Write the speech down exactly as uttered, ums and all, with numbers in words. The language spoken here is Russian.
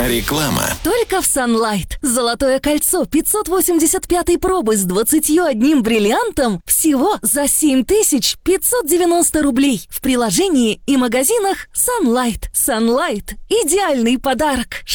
Реклама. Только в Sunlight. Золотое кольцо пятьсот восемьдесят пятой пробы с двадцатью одним бриллиантом всего за семь тысяч пятьсот девяносто рублей. В приложении и магазинах Sunlight. Sunlight – идеальный подарок.